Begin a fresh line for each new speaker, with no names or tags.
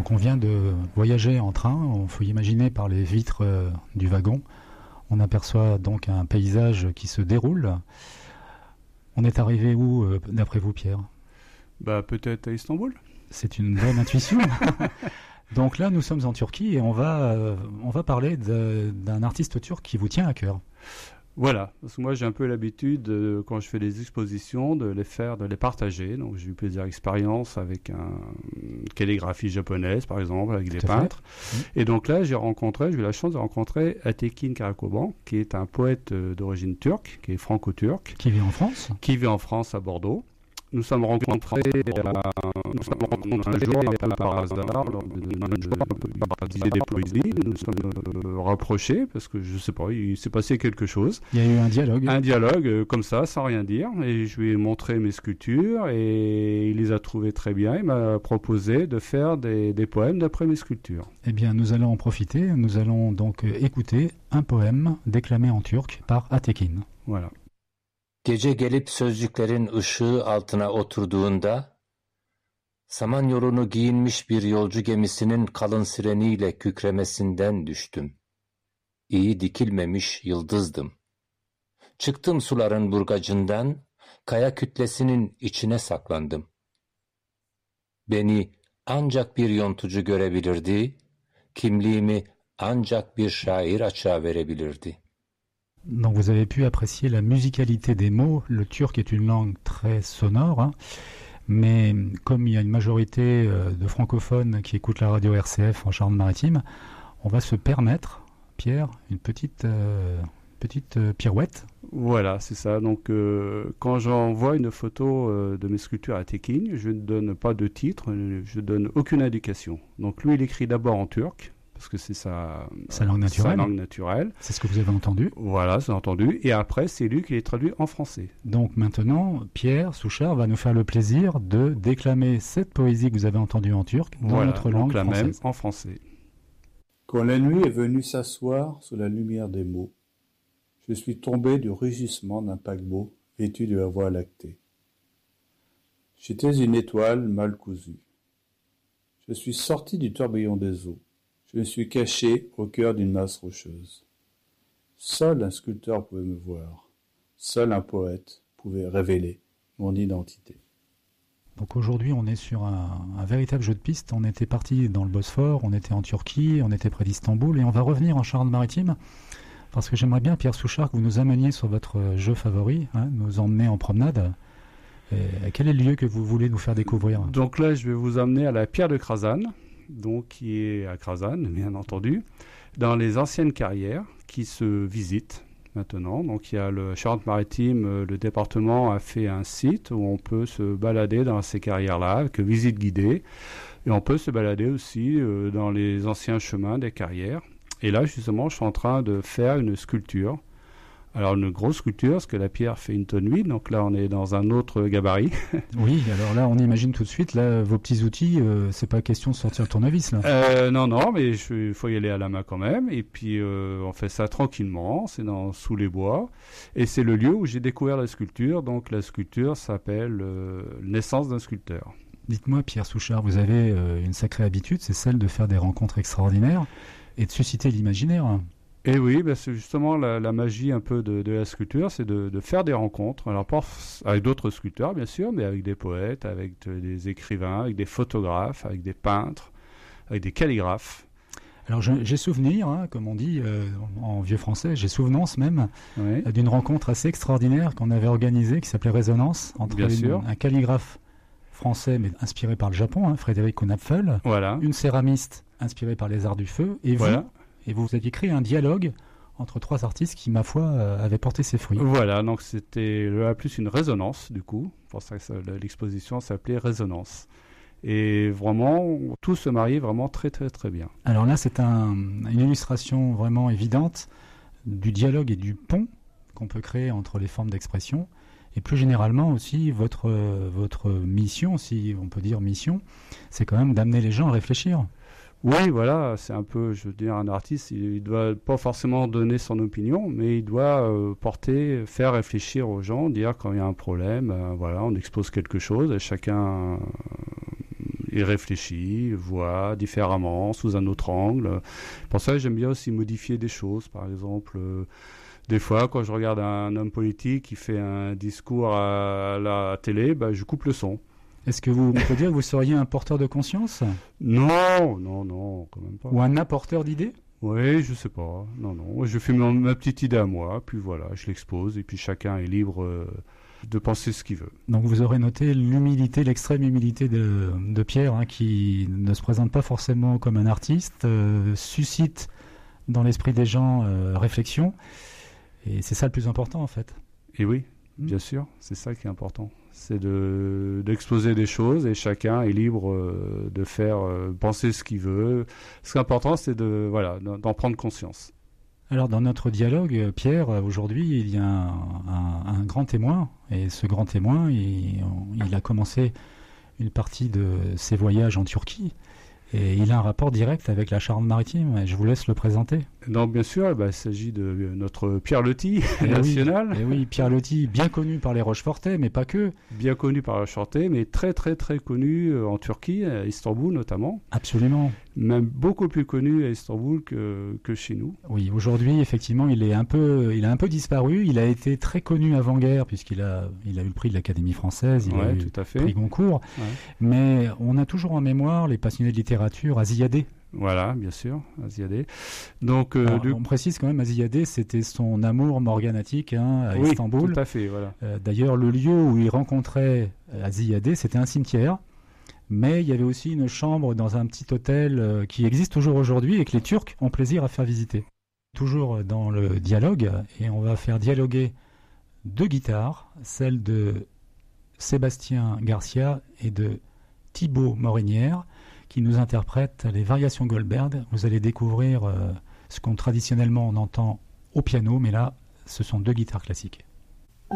Donc on vient de voyager en train, il faut imaginer par les vitres du wagon. On aperçoit donc un paysage qui se déroule. On est arrivé où, d'après vous, Pierre ?
Peut-être à Istanbul.
C'est une bonne intuition. Donc là, nous sommes en Turquie et on va parler d'un artiste turc qui vous tient à cœur.
Voilà, parce que moi j'ai un peu l'habitude, quand je fais des expositions, de les partager. Donc j'ai eu plusieurs expériences avec une calligraphie japonaise, par exemple, avec des peintres. Et donc là, j'ai eu la chance de rencontrer Aytekin Karakoban, qui est un poète d'origine turque, qui est franco-turc.
Qui vit en France ?
Qui vit en France, à Bordeaux. Nous sommes rencontrés un jour un peu par hasard, il disait des poésies, nous nous sommes rapprochés parce que je sais pas, il s'est passé quelque chose.
Il y a eu un dialogue.
Un dialogue comme ça, sans rien dire, et je lui ai montré mes sculptures et il les a trouvées très bien. Il m'a proposé de faire des poèmes d'après mes sculptures.
Eh bien, nous allons en profiter. Nous allons donc écouter un poème déclamé en turc par Aytekin.
Voilà.
Gece gelip sözcüklerin ışığı altına oturduğunda, samanyolunu giyinmiş bir yolcu gemisinin kalın sireniyle kükremesinden düştüm. İyi dikilmemiş yıldızdım. Çıktım suların burgacından, kaya kütlesinin içine saklandım. Beni ancak bir yontucu görebilirdi, kimliğimi ancak bir şair açığa verebilirdi.
Donc vous avez pu apprécier la musicalité des mots. Le turc est une langue très sonore, hein, mais comme il y a une majorité de francophones qui écoutent la radio RCF en Charente-Maritime, on va se permettre, Pierre, une petite pirouette.
Voilà, c'est ça. Donc quand j'envoie une photo de mes sculptures à Aytekin, je ne donne pas de titre, je ne donne aucune indication. Donc lui, il écrit d'abord en turc, parce que c'est sa langue naturelle.
C'est ce que vous avez entendu.
Voilà, c'est entendu. Et après, c'est lui qui les traduit en français.
Donc maintenant, Pierre Souchard va nous faire le plaisir de déclamer cette poésie que vous avez entendue en turc dans notre langue
la
française.
Même en français.
Quand la nuit est venue s'asseoir sous la lumière des mots, je suis tombé du rugissement d'un paquebot vêtu de la voie lactée. J'étais une étoile mal cousue. Je suis sorti du tourbillon des eaux. Je me suis caché au cœur d'une masse rocheuse. Seul un sculpteur pouvait me voir. Seul un poète pouvait révéler mon identité.
Donc aujourd'hui, on est sur un véritable jeu de piste. On était parti dans le Bosphore, on était en Turquie, on était près d'Istanbul et on va revenir en Charente-Maritime parce que j'aimerais bien, Pierre Souchard, que vous nous ameniez sur votre jeu favori, nous emmener en promenade. Et quel est le lieu que vous voulez nous faire découvrir ?
Donc là, je vais vous amener à la pierre de Krazan, donc qui est à Krazan, bien entendu, dans les anciennes carrières qui se visitent maintenant. Donc il y a le Charente-Maritime, le département a fait un site où on peut se balader dans ces carrières-là avec visite guidée. Et on peut se balader aussi dans les anciens chemins des carrières. Et là, justement, je suis en train de faire une sculpture. Alors, une grosse sculpture, parce que la pierre fait 1,8 tonne. Donc là, on est dans un autre gabarit.
Oui, alors là, on imagine tout de suite, là, vos petits outils, c'est pas question de sortir le tournevis, là.
Non, mais il faut y aller à la main quand même. Et puis, on fait ça tranquillement. C'est sous les bois. Et c'est le lieu où j'ai découvert la sculpture. Donc, la sculpture s'appelle Naissance d'un sculpteur.
Dites-moi, Pierre Souchard, vous avez une sacrée habitude, c'est celle de faire des rencontres extraordinaires et de susciter l'imaginaire.
Et oui, c'est justement la magie un peu de la sculpture, c'est de faire des rencontres. Alors pas avec d'autres sculpteurs, bien sûr, mais avec des poètes, avec des écrivains, avec des photographes, avec des peintres, avec des calligraphes.
Alors j'ai souvenir, comme on dit en vieux français, j'ai souvenance même d'une rencontre assez extraordinaire qu'on avait organisée, qui s'appelait Résonance, entre un calligraphe français, mais inspiré par le Japon, Frédéric Knapfel, une céramiste inspirée par les arts du feu, et vous... Et vous aviez créé un dialogue entre trois artistes qui, ma foi, avaient porté ses fruits.
Voilà, donc c'était plus une résonance, du coup. C'est pour ça que l'exposition s'appelait Résonance. Et vraiment, tout se mariait vraiment très, très, très bien.
Alors là, c'est une illustration vraiment évidente du dialogue et du pont qu'on peut créer entre les formes d'expression. Et plus généralement aussi, votre mission, si on peut dire mission, c'est quand même d'amener les gens à réfléchir.
Oui, voilà, c'est un peu, je veux dire, un artiste, il ne doit pas forcément donner son opinion, mais il doit faire réfléchir aux gens, dire quand il y a un problème, on expose quelque chose, et chacun il réfléchit, voit différemment, sous un autre angle. Pour ça, j'aime bien aussi modifier des choses. Par exemple, des fois, quand je regarde un homme politique qui fait un discours à la télé, je coupe le son.
Est-ce que on peut dire que vous seriez un porteur de conscience ?
Non, quand même pas.
Ou un apporteur d'idées ?
Oui, je sais pas. Non. Je fais ma petite idée à moi, puis voilà, je l'expose, et puis chacun est libre de penser ce qu'il veut.
Donc vous aurez noté l'humilité, l'extrême humilité de Pierre, qui ne se présente pas forcément comme un artiste, suscite dans l'esprit des gens réflexion, et c'est ça le plus important en fait.
Et oui, bien sûr, c'est ça qui est important. C'est d'exposer des choses et chacun est libre de faire penser ce qu'il veut. Ce qui est important, c'est d'en prendre conscience.
Alors dans notre dialogue, Pierre, aujourd'hui, il y a un grand témoin. Et ce grand témoin, il a commencé une partie de ses voyages en Turquie. Et il a un rapport direct avec la Charente-Maritime. Je vous laisse le présenter.
Non, bien sûr, il s'agit de notre Pierre Loti national.
Oui, Pierre Loti, bien connu par les Rochefortais, mais pas que.
Bien connu par les Rochefortais, mais très très très connu en Turquie, à Istanbul notamment.
Absolument.
Même beaucoup plus connu à Istanbul que chez nous.
Oui, aujourd'hui, effectivement, il a un peu disparu. Il a été très connu avant-guerre, puisqu'il a eu le prix de l'Académie française, il a eu
tout à fait.
le prix Goncourt. Ouais. Mais on a toujours en mémoire les passionnés de littérature, Aziyadeh.
Voilà, bien sûr, Aziyadeh. Donc,
on précise quand même, Aziyadeh, c'était son amour morganatique à Istanbul.
Tout à fait, voilà.
D'ailleurs, le lieu où il rencontrait Aziyadeh, c'était un cimetière. Mais il y avait aussi une chambre dans un petit hôtel qui existe toujours aujourd'hui et que les Turcs ont plaisir à faire visiter. Toujours dans le dialogue, et on va faire dialoguer deux guitares, celle de Sébastien Garcia et de Thibaut Morinière, qui nous interprètent les variations Goldberg. Vous allez découvrir ce qu'on traditionnellement on entend au piano, mais là, ce sont deux guitares classiques.